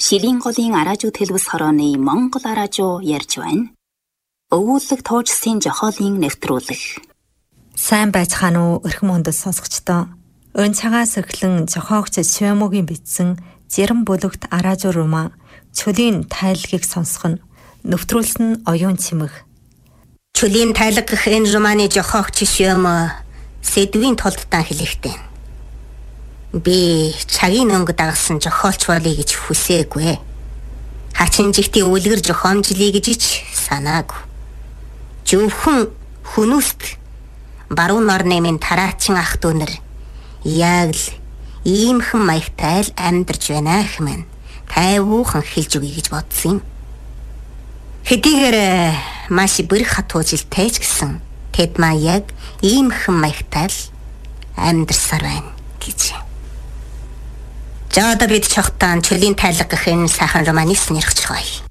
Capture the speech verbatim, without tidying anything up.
Шилийн голын араажууд хэлбэс хорооны Монгол араажуу ярьж байна. Өвүүлэг туужсын жохоолын нэвтрүүлэг. Сайн байцгаана уу өрхм хүндэт сонсогчдоо. Өн цагаас эхлэн зохиогч Швэмогийн бичсэн Зэрэм бүлэгт араажуу роман Чөлийн тайлгийг сонсох нь нэвтрүүлсэн нь оюун цэмэг. Чөлийн тайлаг гэх энэ романы зохиогч Швэмо сэдвийн толдтан хэлэхтэй. Би цагийн өнгө дагсан зохиолч болъё гэж хүсээгүй. Хачин жигтийн үлгэр зохиомжлъя гэж ч санаагүй. Зөвхөн хүмүүст баруун орны минь тараачин ах дүү нар яг л иймхэн маягтай л амьдарч байна хэмээн тайвуухан хэлж өгье гэж бодсон юм. Хэдийгээр маш бэрх хатуужилтэй ч гэсэн тэд маа яг иймхэн маягтай л амьдарсаар байна гэж. За одоо бид чогтаан Чөлийн тайлаг гэх энэ сайхан романыг сонирхож байгаа.